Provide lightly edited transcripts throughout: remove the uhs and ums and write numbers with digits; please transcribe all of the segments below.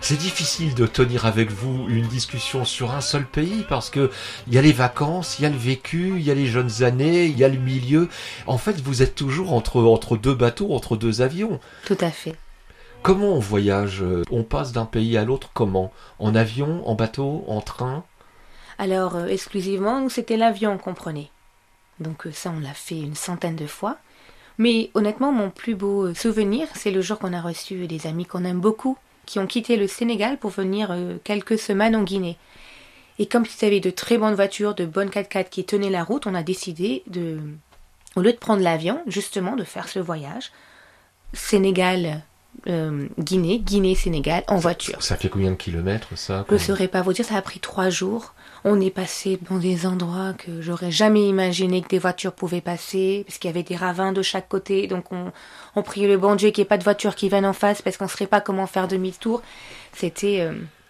C'est difficile de tenir avec vous une discussion sur un seul pays parce que il y a les vacances, il y a le vécu, il y a les jeunes années, il y a le milieu. En fait, vous êtes toujours entre deux bateaux, entre deux avions. Tout à fait. Comment on voyage? On passe d'un pays à l'autre comment? En avion, en bateau, en train? Alors, exclusivement, nous, c'était l'avion qu'on prenait. Donc ça, on l'a fait une centaine de fois. Mais honnêtement, mon plus beau souvenir, c'est le jour qu'on a reçu des amis qu'on aime beaucoup, qui ont quitté le Sénégal pour venir quelques semaines en Guinée. Et comme ils avaient de très bonnes voitures, de bonnes 4x4 qui tenaient la route, on a décidé au lieu de prendre l'avion, justement, de faire ce voyage, Sénégal, Guinée, Guinée-Sénégal, en voiture. Ça fait combien de kilomètres, ça? Je ne saurais pas vous dire, ça a pris 3 jours. On est passé dans des endroits que j'aurais jamais imaginé que des voitures pouvaient passer, parce qu'il y avait des ravins de chaque côté, donc on priait le bon Dieu qu'il n'y ait pas de voitures qui viennent en face, parce qu'on ne saurait pas comment faire demi-tour. C'était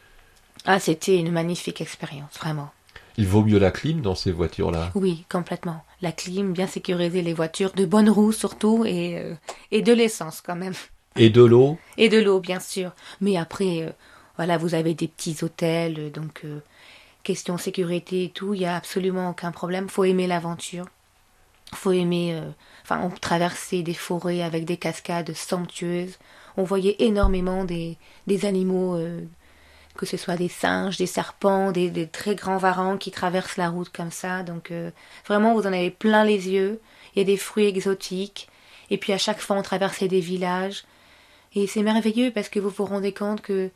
une magnifique expérience, vraiment. Il vaut mieux la clim dans ces voitures-là? Oui, complètement. La clim, bien sécuriser les voitures, de bonnes roues surtout, et de l'essence quand même. Et de l'eau? Et de l'eau, bien sûr. Mais après, voilà, vous avez des petits hôtels, donc question sécurité et tout, il n'y a absolument aucun problème. Faut aimer l'aventure. Faut aimer... on traversait des forêts avec des cascades somptueuses. On voyait énormément des animaux, que ce soit des singes, des serpents, des très grands varans qui traversent la route comme ça. Donc vraiment, vous en avez plein les yeux. Il y a des fruits exotiques. Et puis à chaque fois, on traversait des villages. Et c'est merveilleux parce que vous vous rendez compte que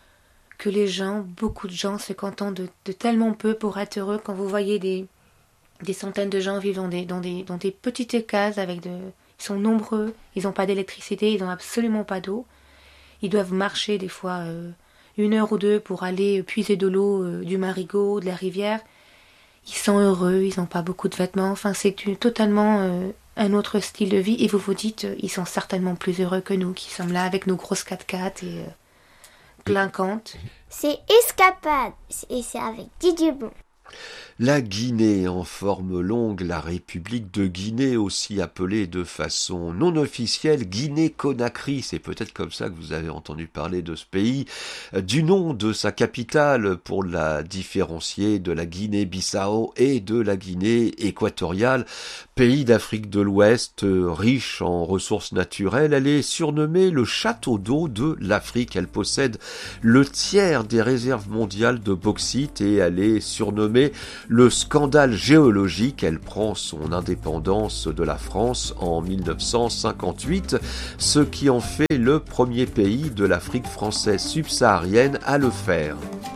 les gens, beaucoup de gens se contentent de tellement peu pour être heureux quand vous voyez des centaines de gens vivent dans des petites cases ils sont nombreux, ils n'ont pas d'électricité, ils n'ont absolument pas d'eau. Ils doivent marcher des fois 1 heure ou 2 pour aller puiser de l'eau du marigot, de la rivière. Ils sont heureux, ils n'ont pas beaucoup de vêtements. Enfin, c'est totalement un autre style de vie. Et vous vous dites, ils sont certainement plus heureux que nous, qui sommes là avec nos grosses 4x4 et clinquantes. C'est Escapade, et c'est avec Didier Bon. La Guinée, en forme longue, la République de Guinée, aussi appelée de façon non officielle Guinée-Conakry, c'est peut-être comme ça que vous avez entendu parler de ce pays, du nom de sa capitale pour la différencier de la Guinée-Bissau et de la Guinée équatoriale. Pays d'Afrique de l'Ouest, riche en ressources naturelles, elle est surnommée le château d'eau de l'Afrique. Elle possède le tiers des réserves mondiales de bauxite et elle est surnommée le scandale géologique. Elle prend son indépendance de la France en 1958, ce qui en fait le premier pays de l'Afrique française subsaharienne à le faire.